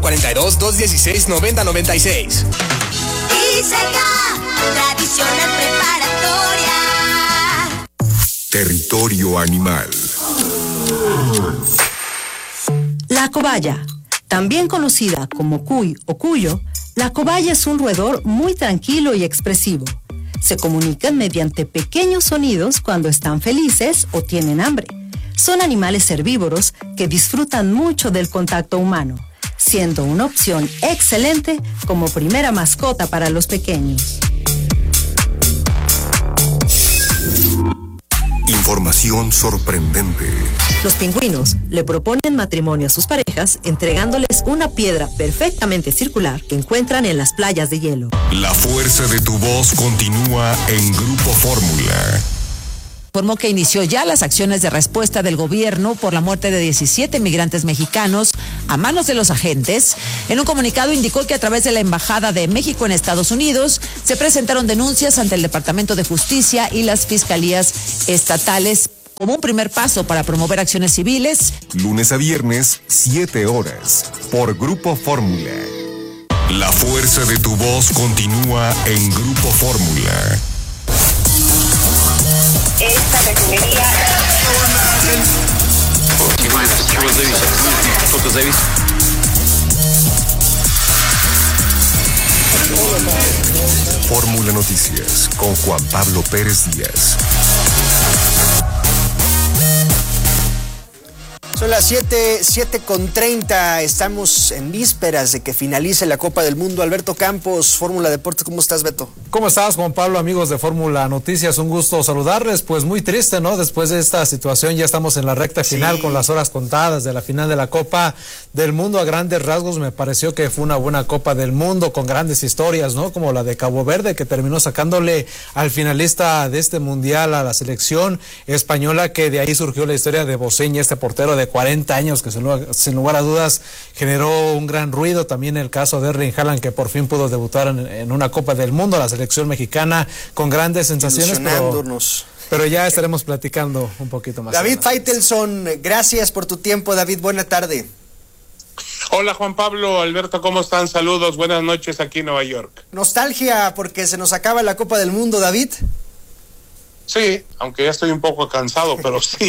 442-216-9096. ISECA, tradicional preparatoria. Territorio animal. La cobaya, también conocida como cuy o cuyo, la cobaya es un roedor muy tranquilo y expresivo. Se comunican mediante pequeños sonidos cuando están felices o tienen hambre. Son animales herbívoros que disfrutan mucho del contacto humano, siendo una opción excelente como primera mascota para los pequeños. Información sorprendente. Los pingüinos le proponen matrimonio a sus parejas entregándoles una piedra perfectamente circular que encuentran en las playas de hielo. La fuerza de tu voz continúa en Grupo Fórmula. Informó que inició ya las acciones de respuesta del gobierno por la muerte de 17 migrantes mexicanos a manos de los agentes. En un comunicado indicó que a través de la Embajada de México en Estados Unidos se presentaron denuncias ante el Departamento de Justicia y las fiscalías estatales como un primer paso para promover acciones civiles. Lunes a viernes, 7 horas, por Grupo Fórmula. La fuerza de tu voz continúa en Grupo Fórmula. Esta refinería. Fórmula Noticias con Juan Pablo Pérez Díaz. Son las 7:30. Estamos en vísperas de que finalice la Copa del Mundo. Alberto Campos, Fórmula Deportes. ¿Cómo estás, Beto? ¿Cómo estás, Juan Pablo? Amigos de Fórmula Noticias, un gusto saludarles. Pues muy triste, ¿no? Después de esta situación ya estamos en la recta final, con las horas contadas de la final de la Copa del Mundo. A grandes rasgos me pareció que fue una buena Copa del Mundo con grandes historias, ¿no? Como la de Cabo Verde, que terminó sacándole al finalista de este mundial a la selección española, que de ahí surgió la historia de Boceña, este portero de 40 años que sin lugar a dudas generó un gran ruido. También el caso de Erling Haaland, que por fin pudo debutar en una Copa del Mundo, la selección mexicana con grandes sensaciones, pero ya estaremos platicando un poquito más. David Faitelson, gracias por tu tiempo, David, buena tarde. Hola Juan Pablo, Alberto, ¿cómo están? Saludos, buenas noches aquí en Nueva York. ¿Nostalgia porque se nos acaba la Copa del Mundo, David? Sí, aunque ya estoy un poco cansado, pero sí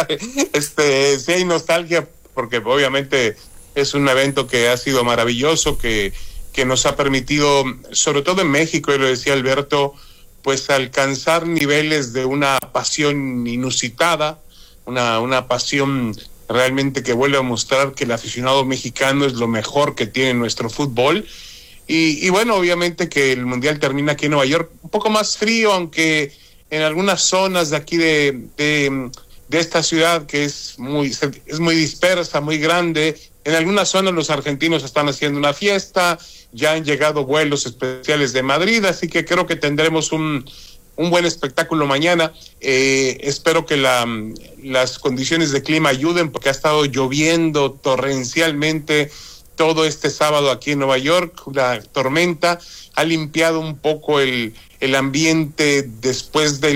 sí hay nostalgia porque obviamente es un evento que ha sido maravilloso, que nos ha permitido, sobre todo en México, y lo decía Alberto, pues alcanzar niveles de una pasión inusitada, una pasión realmente que vuelve a mostrar que el aficionado mexicano es lo mejor que tiene nuestro fútbol. Y bueno, obviamente que el Mundial termina aquí en Nueva York, un poco más frío, aunque en algunas zonas de aquí de esta ciudad que es muy dispersa, muy grande, en algunas zonas los argentinos están haciendo una fiesta, ya han llegado vuelos especiales de Madrid, así que creo que tendremos un buen espectáculo mañana. Espero que las condiciones de clima ayuden, porque ha estado lloviendo torrencialmente todo este sábado aquí en Nueva York. La tormenta ha limpiado un poco el ambiente después de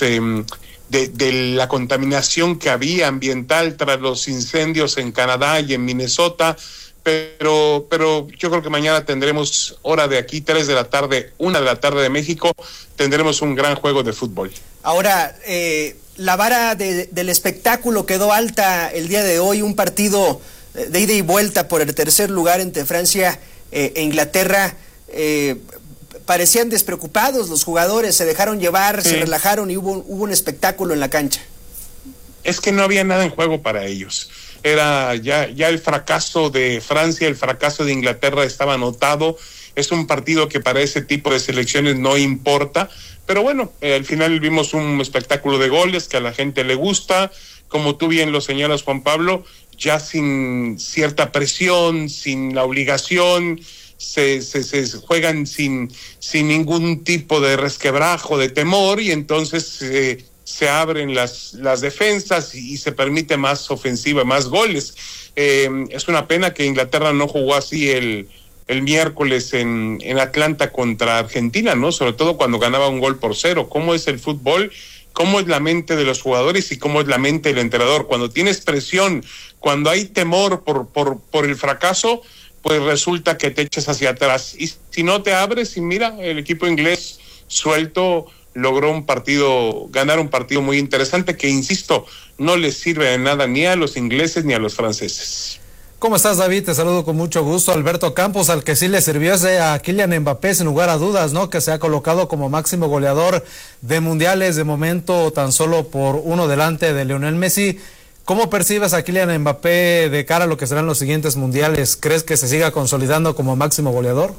de la contaminación que había ambiental tras los incendios en Canadá y en Minnesota, pero yo creo que mañana tendremos, hora de aquí, 3 de la tarde, 1 de la tarde de México, tendremos un gran juego de fútbol. Ahora, la vara del espectáculo quedó alta el día de hoy, un partido de ida y vuelta por el tercer lugar entre Francia e Inglaterra. Parecían despreocupados los jugadores, se dejaron llevar, se relajaron y hubo un espectáculo en la cancha. Es que no había nada en juego para ellos. Era ya el fracaso de Francia, el fracaso de Inglaterra estaba anotado. Es un partido que para ese tipo de selecciones no importa, pero bueno, al final vimos un espectáculo de goles que a la gente le gusta, como tú bien lo señalas, Juan Pablo, ya sin cierta presión, sin la obligación, se juegan sin ningún tipo de resquebrajo, de temor, y entonces se abren las defensas y se permite más ofensiva, más goles. Es una pena que Inglaterra no jugó así el miércoles en Atlanta contra Argentina, ¿no? Sobre todo cuando ganaba 1-0. ¿Cómo es el fútbol? ¿Cómo es la mente de los jugadores y cómo es la mente del entrenador? Cuando tienes presión, cuando hay temor por el fracaso, pues resulta que te echas hacia atrás. Y si no te abres, y mira, el equipo inglés suelto logró ganar un partido muy interesante que, insisto, no les sirve de nada ni a los ingleses ni a los franceses. ¿Cómo estás, David? Te saludo con mucho gusto. Alberto Campos, al que sí le sirvió a Kylian Mbappé, sin lugar a dudas, ¿no? Que se ha colocado como máximo goleador de mundiales, de momento tan solo por uno delante de Lionel Messi. ¿Cómo percibes a Kylian Mbappé de cara a lo que serán los siguientes mundiales? ¿Crees que se siga consolidando como máximo goleador?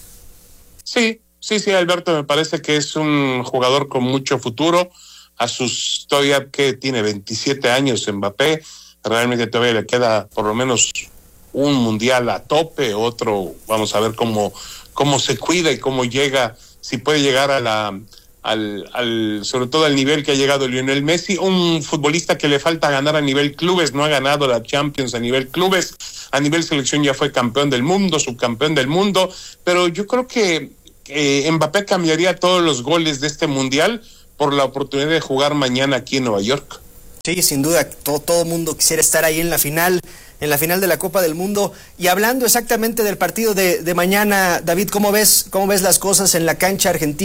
Sí, Alberto, me parece que es un jugador con mucho futuro. A sus todavía que tiene 27 años Mbappé, realmente todavía le queda por lo menos un mundial a tope, otro, vamos a ver cómo se cuida y cómo llega, si puede llegar a sobre todo al nivel que ha llegado Lionel Messi, un futbolista que le falta ganar a nivel clubes, no ha ganado la Champions a nivel clubes, a nivel selección ya fue campeón del mundo, subcampeón del mundo, pero yo creo que Mbappé cambiaría todos los goles de este mundial por la oportunidad de jugar mañana aquí en Nueva York. Sí, sin duda, todo mundo quisiera estar ahí en la final de la Copa del Mundo. Y hablando exactamente del partido de mañana, David, ¿cómo ves las cosas en la cancha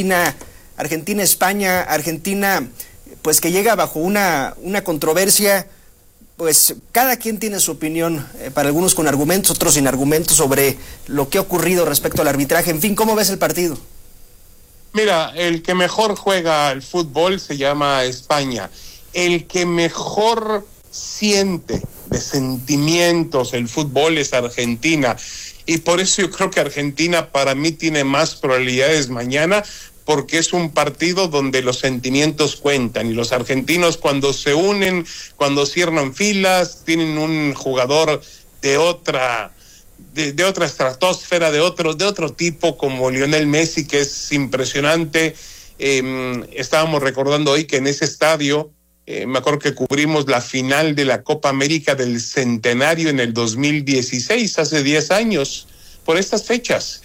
Argentina-España? Argentina, pues que llega bajo una controversia, pues cada quien tiene su opinión, para algunos con argumentos, otros sin argumentos, sobre lo que ha ocurrido respecto al arbitraje. En fin, ¿cómo ves el partido? Mira, el que mejor juega al fútbol se llama España. El que mejor siente de sentimientos el fútbol es Argentina. Y por eso yo creo que Argentina para mí tiene más probabilidades mañana, porque es un partido donde los sentimientos cuentan. Y los argentinos, cuando se unen, cuando cierran filas, tienen un jugador de otra estratosfera, de otro tipo, como Lionel Messi, que es impresionante. Estábamos recordando hoy que en ese estadio, me acuerdo que cubrimos la final de la Copa América del Centenario en el 2016, hace 10 años, por estas fechas.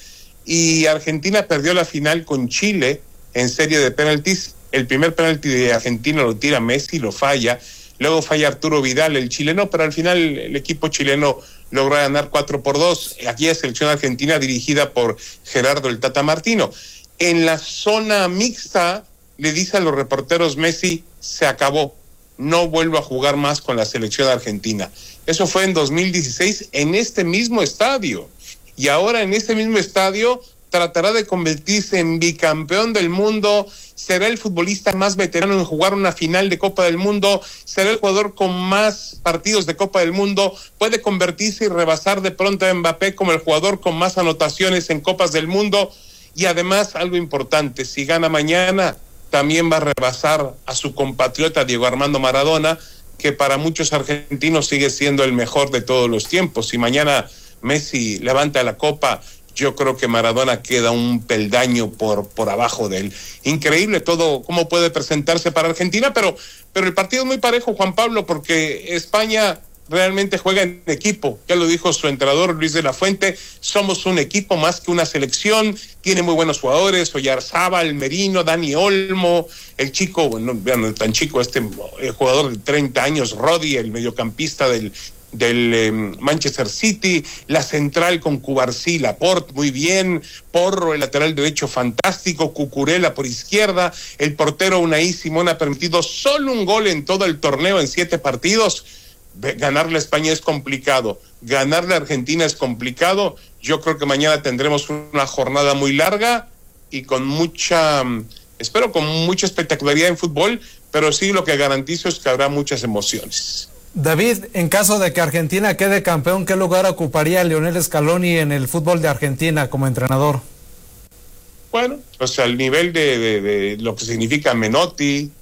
Y Argentina perdió la final con Chile en serie de penaltis. El primer penalti de Argentina lo tira Messi, lo falla. Luego falla Arturo Vidal, el chileno, pero al final el equipo chileno logró ganar 4-2. Aquí es selección argentina dirigida por Gerardo el Tata Martino. En la zona mixta le dice a los reporteros Messi, se acabó, no vuelvo a jugar más con la selección argentina. Eso fue en 2016 en este mismo estadio. Y ahora en este mismo estadio tratará de convertirse en bicampeón del mundo, será el futbolista más veterano en jugar una final de Copa del Mundo, será el jugador con más partidos de Copa del Mundo, puede convertirse y rebasar de pronto a Mbappé como el jugador con más anotaciones en Copas del Mundo. Y además, algo importante, si gana mañana, también va a rebasar a su compatriota Diego Armando Maradona, que para muchos argentinos sigue siendo el mejor de todos los tiempos. Si mañana Messi levanta la copa, yo creo que Maradona queda un peldaño por abajo de él. Increíble todo cómo puede presentarse para Argentina, pero el partido es muy parejo, Juan Pablo, porque España realmente juega en equipo. Ya lo dijo su entrenador Luis de la Fuente, somos un equipo más que una selección, tiene muy buenos jugadores, Oyarzábal, Merino, Dani Olmo, el chico, bueno, no tan chico, el jugador de 30 años, Rodri, el mediocampista del Manchester City, la central con Cubarsí, Laporte, muy bien, Porro, el lateral derecho fantástico, Cucurella por izquierda, el portero Unai Simón ha permitido solo un gol en todo el torneo en 7 partidos. Ganarle a España es complicado, ganarle a Argentina es complicado. Yo creo que mañana tendremos una jornada muy larga y con mucha espectacularidad en fútbol, pero sí lo que garantizo es que habrá muchas emociones. David, en caso de que Argentina quede campeón, ¿qué lugar ocuparía Lionel Scaloni en el fútbol de Argentina como entrenador? Bueno, pues al nivel de lo que significa Menotti,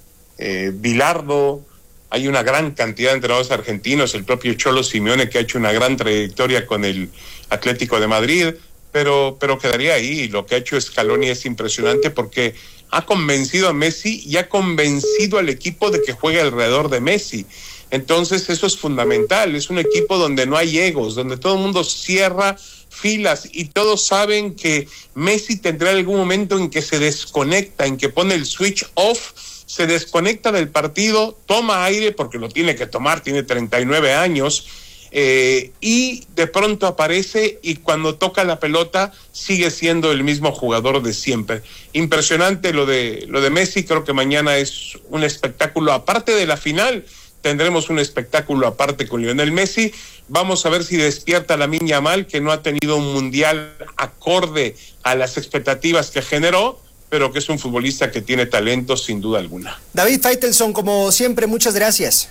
Bilardo. Hay una gran cantidad de entrenadores argentinos, el propio Cholo Simeone, que ha hecho una gran trayectoria con el Atlético de Madrid, pero quedaría ahí. Lo que ha hecho Scaloni es impresionante porque ha convencido a Messi y ha convencido al equipo de que juegue alrededor de Messi. Entonces eso es fundamental, es un equipo donde no hay egos, donde todo el mundo cierra filas y todos saben que Messi tendrá algún momento en que se desconecta, en que pone el switch off, se desconecta del partido, toma aire porque lo tiene que tomar, tiene 39 años, y de pronto aparece y cuando toca la pelota sigue siendo el mismo jugador de siempre. Impresionante lo de Messi. Creo que mañana es un espectáculo aparte de la final. Tendremos un espectáculo aparte con Lionel Messi. Vamos a ver si despierta Lamine Yamal, que no ha tenido un mundial acorde a las expectativas que generó, pero que es un futbolista que tiene talento sin duda alguna. David Faitelson, como siempre, muchas gracias.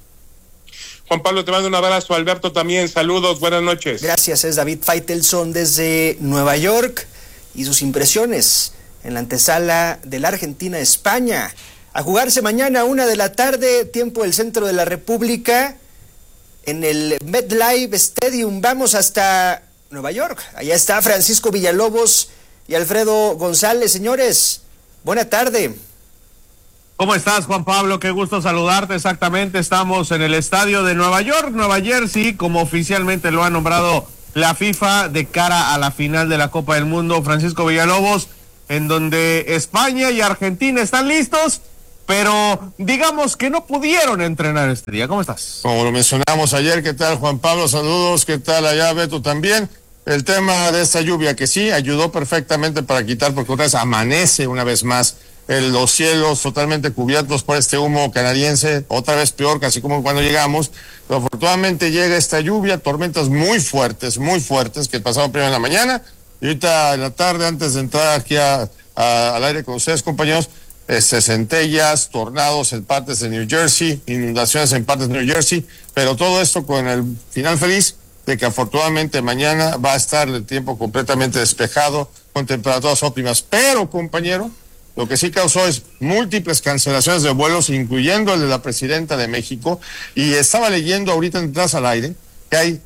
Juan Pablo, te mando un abrazo. Alberto también, saludos, buenas noches. Gracias, es David Faitelson desde Nueva York y sus impresiones en la antesala de la Argentina-España. A jugarse mañana 1:00 p.m, tiempo del centro de la República, en el MetLife Stadium. Vamos hasta Nueva York. Allá está Francisco Villalobos y Alfredo González. Señores, buena tarde. ¿Cómo estás, Juan Pablo? Qué gusto saludarte. Exactamente, estamos en el estadio de Nueva York, Nueva Jersey, como oficialmente lo ha nombrado la FIFA de cara a la final de la Copa del Mundo. Francisco Villalobos, en donde España y Argentina están listos, pero digamos que no pudieron entrenar este día. ¿Cómo estás? Como lo mencionamos ayer, ¿qué tal, Juan Pablo? Saludos, ¿qué tal allá, Beto, también? El tema de esta lluvia que sí ayudó perfectamente para quitar, porque otra vez amanece una vez más los cielos totalmente cubiertos por este humo canadiense, otra vez peor, casi como cuando llegamos, pero afortunadamente llega esta lluvia, tormentas muy fuertes, que pasaron primero en la mañana, y ahorita en la tarde, antes de entrar aquí al aire con ustedes, compañeros, centellas, tornados en partes de New Jersey, inundaciones en partes de New Jersey, pero todo esto con el final feliz de que afortunadamente mañana va a estar el tiempo completamente despejado, con temperaturas óptimas, pero, compañero, lo que sí causó es múltiples cancelaciones de vuelos, incluyendo el de la presidenta de México, y estaba leyendo ahorita detrás al aire que hay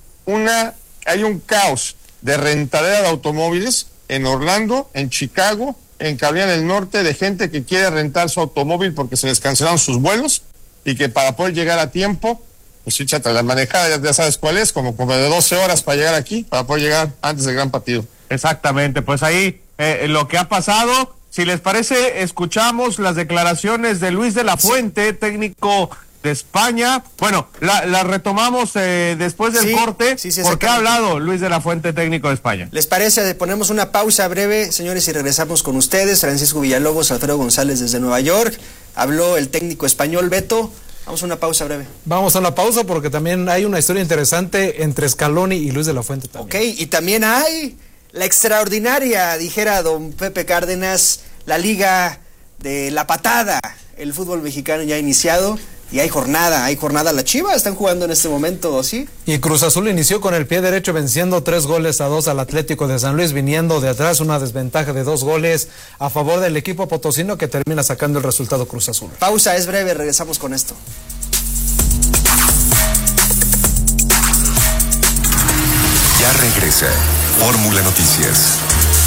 un caos de rentadera de automóviles en Orlando, en Chicago, en Carolina del Norte, de gente que quiere rentar su automóvil porque se les cancelaron sus vuelos y que para poder llegar a tiempo, pues sí, chata, la manejada ya sabes cuál es, como de 12 horas para llegar aquí, para poder llegar antes del gran partido. Exactamente, pues ahí lo que ha pasado. Si les parece, escuchamos las declaraciones de Luis de la Fuente, técnico de España. Bueno, la retomamos después del corte. ¿Por qué ha hablado Luis de la Fuente, técnico de España? ¿Les parece? Ponemos una pausa breve, señores, y regresamos con ustedes. Francisco Villalobos, Alfredo González desde Nueva York. Habló el técnico español, Beto. Vamos a una pausa breve. Vamos a una pausa porque también hay una historia interesante entre Scaloni y Luis de la Fuente también. Ok, y también hay la extraordinaria, dijera don Pepe Cárdenas, la Liga de la Patada. El fútbol mexicano ya ha iniciado y hay jornada. Las Chivas están jugando en este momento, ¿sí? Y Cruz Azul inició con el pie derecho venciendo 3-2 al Atlético de San Luis, viniendo de atrás, una desventaja de 2 goles a favor del equipo potosino, que termina sacando el resultado Cruz Azul. Pausa, es breve, regresamos con esto. Ya regresa Fórmula Noticias.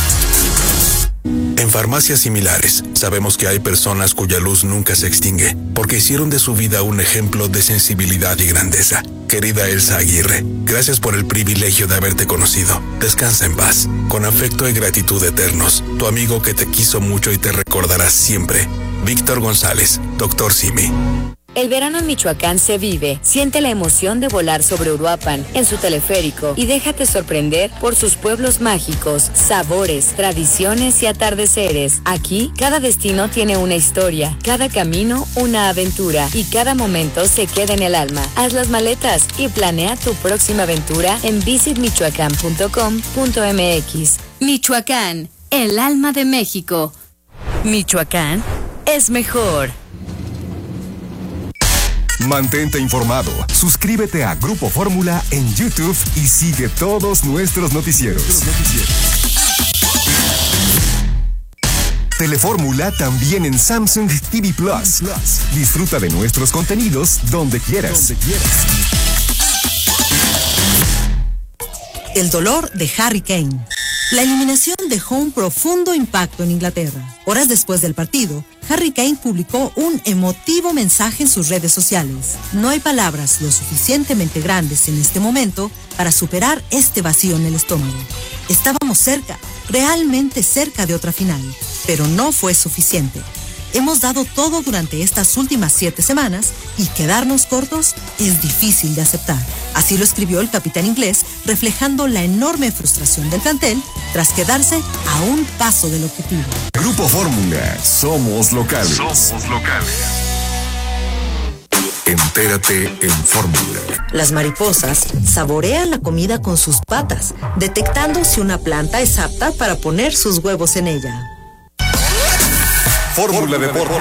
En farmacias similares, sabemos que hay personas cuya luz nunca se extingue, porque hicieron de su vida un ejemplo de sensibilidad y grandeza. Querida Elsa Aguirre, gracias por el privilegio de haberte conocido. Descansa en paz. Con afecto y gratitud eternos, tu amigo que te quiso mucho y te recordará siempre. Víctor González, Dr. Simi. El verano en Michoacán se vive. Siente la emoción de volar sobre Uruapan en su teleférico y déjate sorprender por sus pueblos mágicos, sabores, tradiciones y atardeceres. Aquí, cada destino tiene una historia, cada camino una aventura y cada momento se queda en el alma. Haz las maletas y planea tu próxima aventura en visitmichoacán.com.mx. Michoacán, el alma de México. Michoacán es mejor. Mantente informado, suscríbete a Grupo Fórmula en YouTube y sigue todos nuestros noticieros. Telefórmula también en Samsung TV Plus. Disfruta de nuestros contenidos donde quieras. El dolor de Harry Kane. La eliminación dejó un profundo impacto en Inglaterra. Horas después del partido, Harry Kane publicó un emotivo mensaje en sus redes sociales. No hay palabras lo suficientemente grandes en este momento para superar este vacío en el estómago. Estábamos cerca, realmente cerca de otra final, pero no fue suficiente. Hemos dado todo durante estas últimas 7 semanas y quedarnos cortos es difícil de aceptar. Así lo escribió el capitán inglés, reflejando la enorme frustración del plantel tras quedarse a un paso del objetivo. Grupo Fórmula, somos locales. Somos locales. Entérate en Fórmula. Las mariposas saborean la comida con sus patas, detectando si una planta es apta para poner sus huevos en ella. Fórmula Deportes.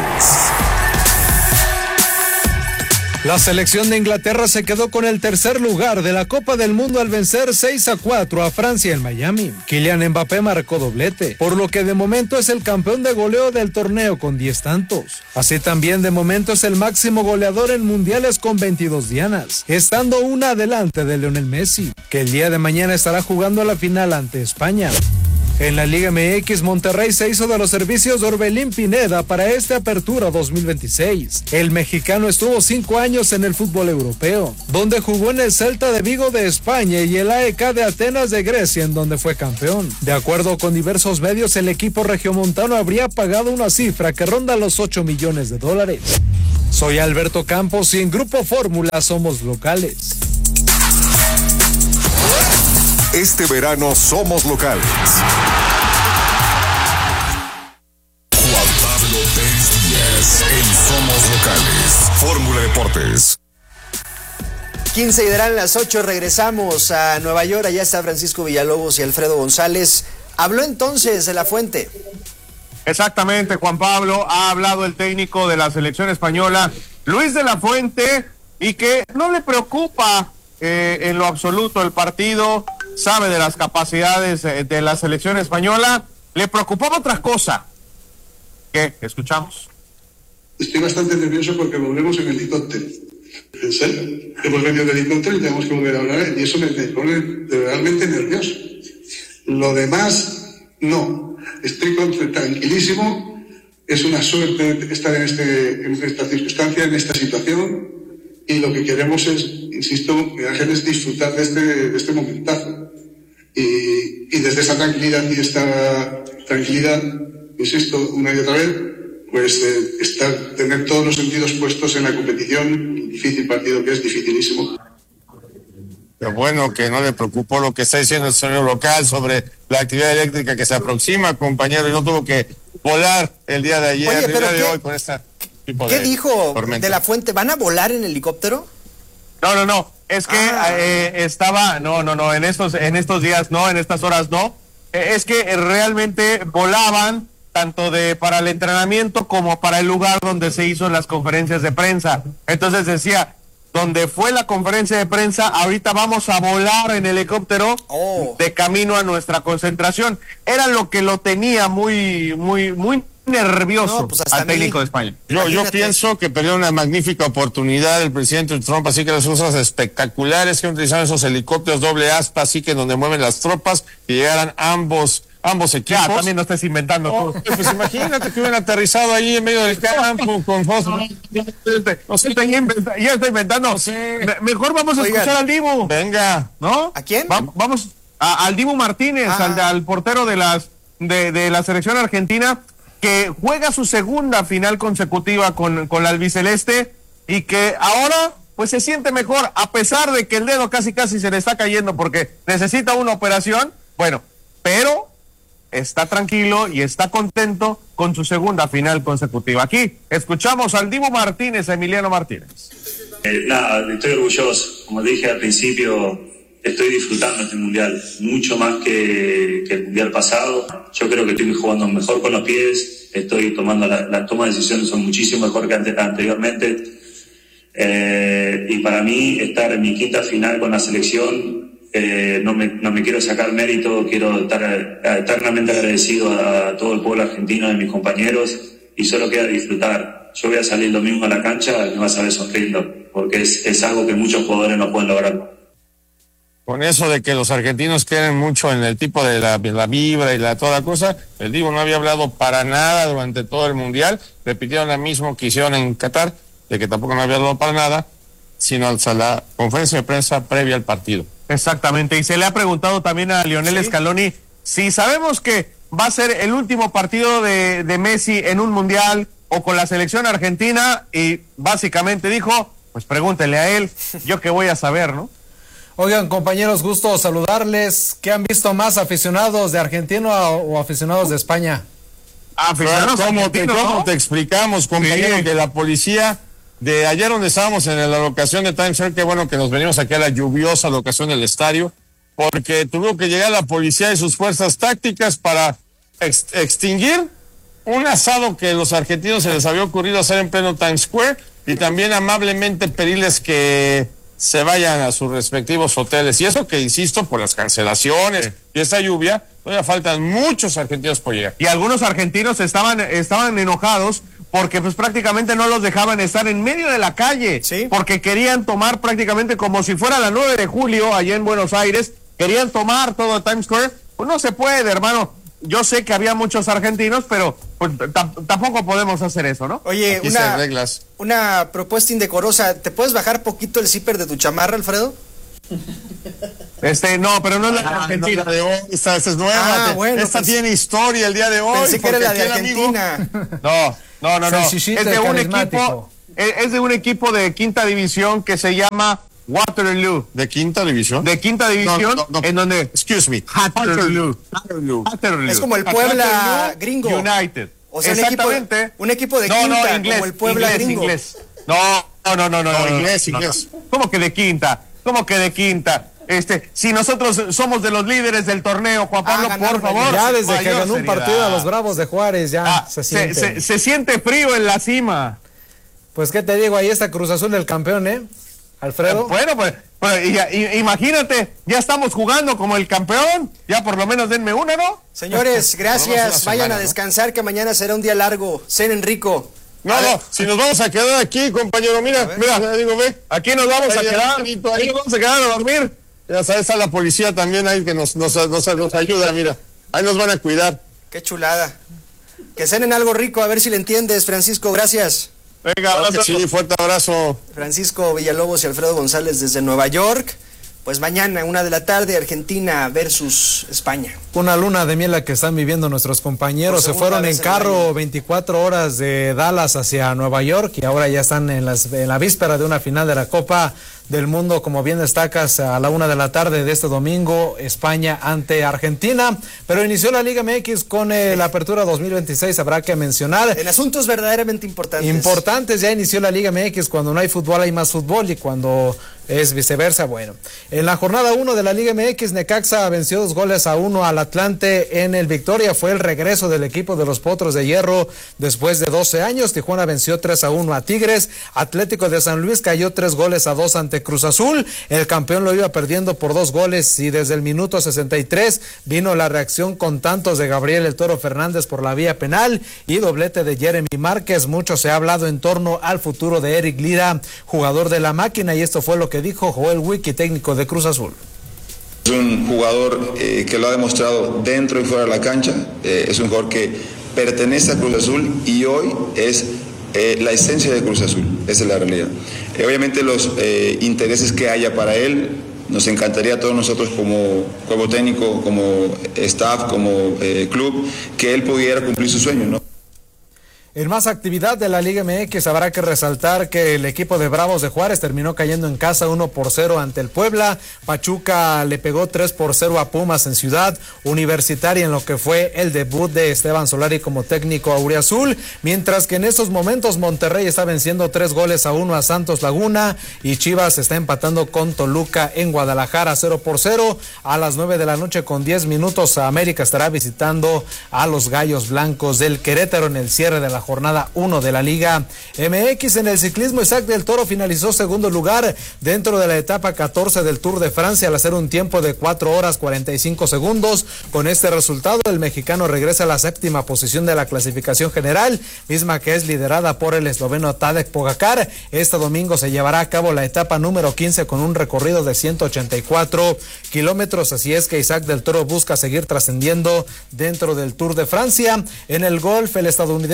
La selección de Inglaterra se quedó con el tercer lugar de la Copa del Mundo al vencer 6-4 a Francia en Miami. Kylian Mbappé marcó doblete, por lo que de momento es el campeón de goleo del torneo con 10 tantos. Así también de momento es el máximo goleador en mundiales con 22 dianas, estando una adelante de Lionel Messi, que el día de mañana estará jugando la final ante España. En la Liga MX, Monterrey se hizo de los servicios de Orbelín Pineda para esta apertura 2026. El mexicano estuvo 5 años en el fútbol europeo, donde jugó en el Celta de Vigo de España y el AEK de Atenas de Grecia, en donde fue campeón. De acuerdo con diversos medios, el equipo regiomontano habría pagado una cifra que ronda los $8 millones. Soy Alberto Campos y en Grupo Fórmula somos locales. Este verano somos locales. Juan Pablo Pérez Díaz en Somos Locales. Fórmula Deportes. 15 y darán las 8, regresamos a Nueva York, allá está Francisco Villalobos y Alfredo González. Habló entonces de la Fuente. Exactamente, Juan Pablo, ha hablado el técnico de la selección española, Luis de la Fuente, y que no le preocupa en lo absoluto el partido, sabe de las capacidades de la selección española, le preocupaba otra cosa. ¿Qué? ¿Escuchamos? Estoy bastante nervioso porque volvemos en helicóptero. En serio, hemos venido en helicóptero y tenemos que volver a hablar y eso me pone realmente nervioso. Lo demás, no. Estoy tranquilísimo. Es una suerte estar en esta circunstancia, en esta situación, y lo que queremos es, insisto, Ángel, es disfrutar de este momentazo. Y desde esa tranquilidad insisto, una y otra vez, pues tener todos los sentidos puestos en la competición, un difícil partido que es dificilísimo. Pero bueno, que no le preocupó lo que está diciendo el señor local sobre la actividad eléctrica que se aproxima, compañero, y no tuvo que volar el día de ayer. Oye, el día de hoy con esta tipo ¿qué de dijo tormenta. de la Fuente? ¿Van a volar en helicóptero? No, es que estaba, no, en estos días no, en estas horas no, es que realmente volaban tanto para el entrenamiento como para el lugar donde se hizo las conferencias de prensa. Entonces decía, donde fue la conferencia de prensa, ahorita vamos a volar en helicóptero de camino a nuestra concentración. Era lo que lo tenía muy nervioso al técnico de España. Yo pienso que perdió una magnífica oportunidad el presidente Trump, así que las cosas espectaculares que utilizaron esos helicópteros doble aspa, así que donde mueven las tropas, y llegaran ambos equipos. Ya, también no estés inventando tú. Pues imagínate que hubieran aterrizado ahí en medio del campo con fósforo. Ya está inventando. No sé. Mejor vamos a escuchar al Dibu. Venga. ¿No? ¿A quién? Vamos al Dibu Martínez, al portero de la selección argentina, que juega su segunda final consecutiva con la albiceleste y que ahora pues se siente mejor, a pesar de que el dedo casi se le está cayendo porque necesita una operación. Bueno, pero está tranquilo y está contento con su segunda final consecutiva. Aquí escuchamos al Dibu Martínez, a Emiliano Martínez. Estoy orgulloso. Como dije al principio, estoy disfrutando este mundial, mucho más que el mundial pasado. Yo creo que estoy jugando mejor con los pies, estoy tomando las tomas de decisiones son muchísimo mejor que anteriormente. Y para mí, estar en mi quinta final con la selección, no me quiero sacar mérito, quiero estar eternamente agradecido a todo el pueblo argentino, de mis compañeros, y solo queda disfrutar. Yo voy a salir el domingo a la cancha y me vas a ver sonriendo, porque es algo que muchos jugadores no pueden lograr. Con eso de que los argentinos creen mucho en el tipo de la vibra y toda cosa, el Dibu no había hablado para nada durante todo el mundial, repitieron lo mismo que hicieron en Qatar, de que tampoco no había hablado para nada, sino hasta la conferencia de prensa previa al partido. Exactamente, y se le ha preguntado también a Lionel Scaloni si sabemos que va a ser el último partido de Messi en un mundial o con la selección argentina, y básicamente dijo, pues pregúntenle a él, yo qué voy a saber, ¿no? Oigan, compañeros, gusto saludarles. ¿Qué han visto más, aficionados de Argentina o aficionados de España? ¿Cómo te explicamos, compañero, que la policía de ayer donde estábamos en la locación de Times Square, qué bueno que nos venimos aquí a la lluviosa locación del estadio, porque tuvo que llegar la policía y sus fuerzas tácticas para extinguir un asado que los argentinos se les había ocurrido hacer en pleno Times Square y también amablemente pedirles que se vayan a sus respectivos hoteles. Y eso que, insisto, por las cancelaciones y esa lluvia, todavía faltan muchos argentinos por llegar. Y algunos argentinos estaban enojados porque pues prácticamente no los dejaban estar en medio de la calle, ¿sí? Porque querían tomar prácticamente como si fuera la 9 de julio allá en Buenos Aires, querían tomar todo Times Square. Pues no se puede, hermano. Yo sé que había muchos argentinos, pero pues, tampoco podemos hacer eso, ¿no? Oye, una propuesta indecorosa. ¿Te puedes bajar poquito el zipper de tu chamarra, Alfredo? No, pero no es la argentina. No, de hoy, esta es nueva. Bueno, esta tiene historia el día de hoy. Pensé que era la de Argentina. No. Es de un equipo de quinta división que se llama Waterloo. ¿De quinta división? De quinta división, no. en donde... Excuse me. Waterloo. Es como el Puebla gringo. United. O sea, exactamente. Un equipo de quinta, inglés, como el Puebla gringo. Inglés. No, inglés. ¿Cómo que de quinta? Si nosotros somos de los líderes del torneo, Juan Pablo, por favor. Ya desde que ganó un partido a los Bravos de Juárez, ya se siente frío en la cima. Pues, ¿qué te digo? Ahí está Cruz Azul, el campeón, Alfredo. Bueno, pues imagínate, ya estamos jugando como el campeón. Ya por lo menos denme una, ¿no? Señores, gracias. Vayan a descansar, que mañana será un día largo. Cenen rico. No, si nos vamos a quedar aquí, compañero, mira, ve. Aquí nos vamos a quedar. Ahí nos vamos a quedar a dormir. Ya sabes, está la policía también ahí que nos ayuda, mira. Ahí nos van a cuidar. Qué chulada. Que cenen algo rico, a ver si le entiendes, Francisco, gracias. Venga, abrazo. Sí, fuerte abrazo. Francisco Villalobos y Alfredo González desde Nueva York. Pues mañana, 1:00 p.m, Argentina versus España. Una luna de miel la que están viviendo nuestros compañeros. Se fueron en carro 24 horas de Dallas hacia Nueva York y ahora ya están en la víspera de una final de la Copa del Mundo, como bien destacas, a la 1:00 p.m. de este domingo, España ante Argentina. Pero inició la Liga MX con la apertura 2026, habrá que mencionar. En asuntos verdaderamente importantes. Ya inició la Liga MX. Cuando no hay fútbol hay más fútbol, y cuando es viceversa, bueno. En la jornada 1 de la Liga MX, Necaxa venció 2-1 al Atlante en el Victoria. Fue el regreso del equipo de los Potros de Hierro después de 12 años. Tijuana venció 3-1 a Tigres. Atlético de San Luis cayó 3-2 ante Cruz Azul. El campeón lo iba perdiendo por 2 goles y desde el minuto 63 vino la reacción con tantos de Gabriel El Toro Fernández por la vía penal y doblete de Jeremy Márquez. Mucho se ha hablado en torno al futuro de Eric Lira, jugador de la máquina, y esto fue lo que dijo Joel Wiki, técnico de Cruz Azul. Es un jugador que lo ha demostrado dentro y fuera de la cancha. Es un jugador que pertenece a Cruz Azul y hoy es la esencia de Cruz Azul. Esa es la realidad. Obviamente los intereses que haya para él, nos encantaría a todos nosotros como técnico, como staff, como club, que él pudiera cumplir su sueño, ¿no? En más actividad de la Liga MX, habrá que resaltar que el equipo de Bravos de Juárez terminó cayendo en casa 1-0 ante el Puebla. Pachuca le pegó 3-0 a Pumas en Ciudad Universitaria en lo que fue el debut de Esteban Solari como técnico auriazul, mientras que en estos momentos Monterrey está venciendo 3-1 a Santos Laguna y Chivas está empatando con Toluca en Guadalajara 0-0. A las 9 de la noche con 10 minutos América estará visitando a los Gallos Blancos del Querétaro en el cierre de la jornada 1 de la Liga MX. En el ciclismo, Isaac del Toro finalizó segundo lugar dentro de la etapa 14 del Tour de Francia al hacer un tiempo de 4 horas 45 segundos. Con este resultado, el mexicano regresa a la 7ª posición de la clasificación general, misma que es liderada por el esloveno Tadej Pogačar. Este domingo se llevará a cabo la etapa número 15 con un recorrido de 184 kilómetros, así es que Isaac del Toro busca seguir trascendiendo dentro del Tour de Francia. En el golf, el estadounidense Sam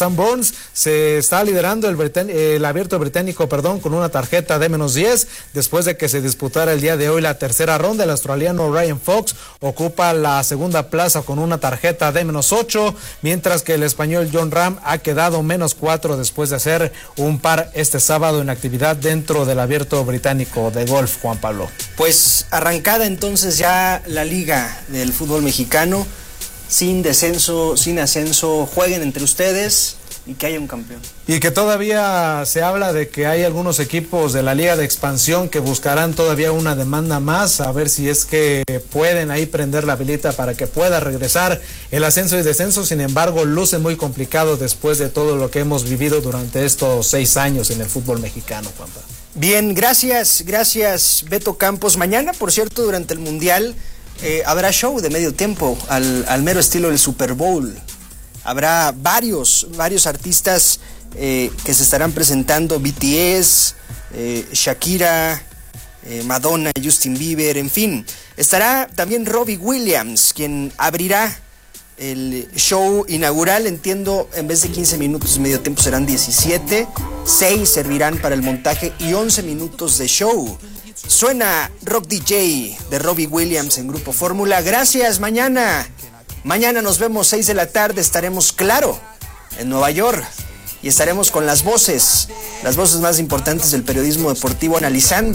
Sam Burns se está liderando el abierto británico, con una tarjeta de -10, después de que se disputara el día de hoy la tercera ronda. El australiano Ryan Fox ocupa la segunda plaza con una tarjeta de -8, mientras que el español Jon Rahm ha quedado -4 después de hacer un par este sábado en actividad dentro del abierto británico de golf, Juan Pablo. Pues arrancada entonces ya la liga del fútbol mexicano, sin descenso, sin ascenso, jueguen entre ustedes y que haya un campeón. Y que todavía se habla de que hay algunos equipos de la Liga de Expansión que buscarán todavía una demanda más, a ver si es que pueden ahí prender la velita para que pueda regresar el ascenso y descenso. Sin embargo, luce muy complicado después de todo lo que hemos vivido durante estos 6 años en el fútbol mexicano, Juanpa. Bien, gracias Beto Campos. Mañana, por cierto, durante el Mundial habrá show de medio tiempo al mero estilo del Super Bowl. Habrá varios artistas que se estarán presentando: BTS, Shakira, Madonna, Justin Bieber, en fin. Estará también Robbie Williams, quien abrirá el show inaugural. Entiendo, en vez de 15 minutos de medio tiempo serán 17, 6 servirán para el montaje y 11 minutos de show. Suena Rock DJ de Robbie Williams en Grupo Fórmula. Gracias, mañana nos vemos 6 de la tarde, estaremos, claro, en Nueva York y estaremos con las voces más importantes del periodismo deportivo analizando